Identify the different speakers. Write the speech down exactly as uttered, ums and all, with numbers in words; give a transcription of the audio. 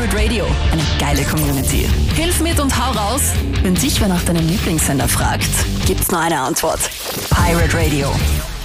Speaker 1: Pirate Radio, eine geile Community. Hilf mit und hau raus. Wenn dich wer nach deinem Lieblingssender fragt, gibt's nur eine Antwort. Pirate Radio.